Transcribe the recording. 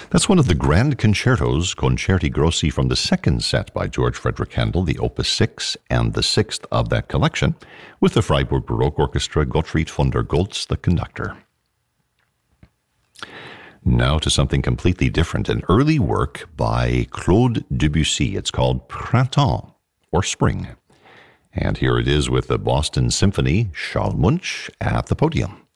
That's one of the grand concertos, Concerti Grossi, from the second set by George Frederick Handel, the Opus 6 and the sixth of that collection, with the Freiburg Baroque Orchestra, Gottfried von der Goltz, the conductor. Now to something completely different, an early work by Claude Debussy. It's called Printemps, or Spring. And here it is with the Boston Symphony, Charles Munch, at the podium.